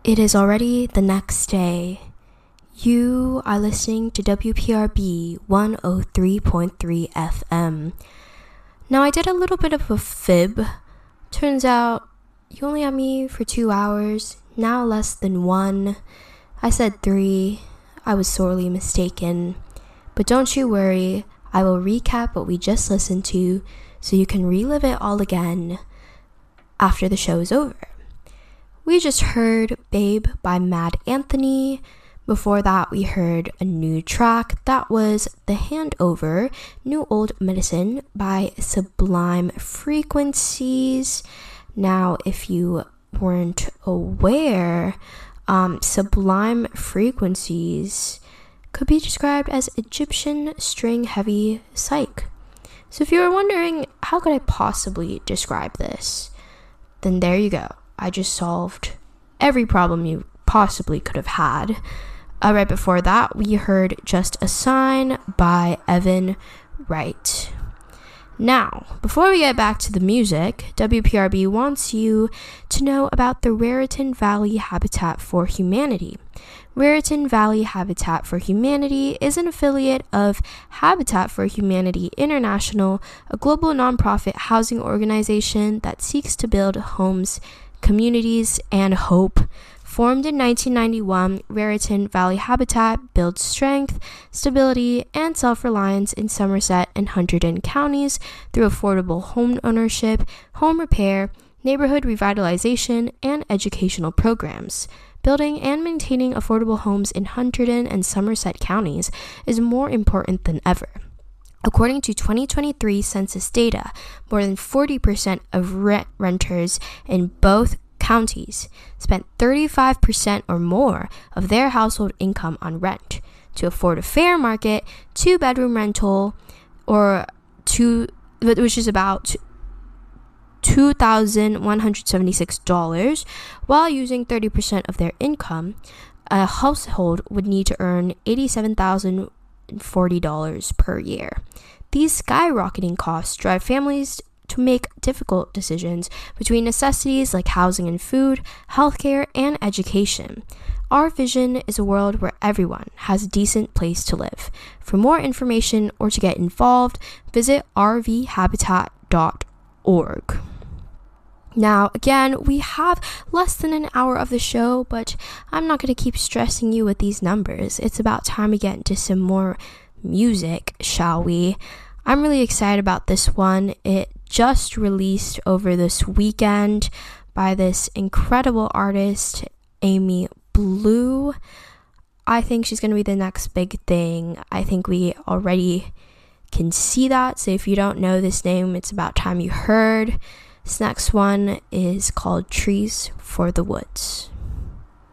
It is already the next day. You are listening to WPRB 103.3 FM. Now, I did a little bit of a fib. Turns out, you only had me for 2 hours, now less than 1. I said 3. I was sorely mistaken. But don't you worry, I will recap what we just listened to so you can relive it all again after the show is over. We just heard Babe by Mad Anthony. Before that, we heard a new track. That was The Handover, New Old Medicine by Sublime Frequencies. Now, if you weren't aware, Sublime Frequencies could be described as Egyptian string-heavy psych. So if you were wondering, how could I possibly describe this? Then there you go. I just solved every problem you possibly could have had. Right before that, we heard Just a Sign by Evan Wright. Now, before we get back to the music, WPRB wants you to know about the Raritan Valley Habitat for Humanity. Raritan Valley Habitat for Humanity is an affiliate of Habitat for Humanity International, a global nonprofit housing organization that seeks to build homes, communities, and hope. Formed in 1991, Raritan Valley Habitat builds strength, stability, and self-reliance in Somerset and Hunterdon counties through affordable home ownership, home repair, neighborhood revitalization, and educational programs. Building and maintaining affordable homes in Hunterdon and Somerset counties is more important than ever. According to 2023 census data, more than 40% of renters in both counties spent 35% or more of their household income on rent. To afford a fair market 2-bedroom rental, which is about $2,176, while using 30% of their income, a household would need to earn $87,040 per year. These skyrocketing costs drive families to make difficult decisions between necessities like housing and food, healthcare, and education. Our vision is a world where everyone has a decent place to live. For more information or to get involved, visit rvhabitat.org. Now, again, we have less than an hour of the show, but I'm not going to keep stressing you with these numbers. It's about time we get into some more music, shall we? I'm really excited about this one. It just released over this weekend by this incredible artist, Amy Blue. I think she's going to be the next big thing. I think we already can see that. So if you don't know this name, it's about time you heard. This next one is called Trees for the Woods.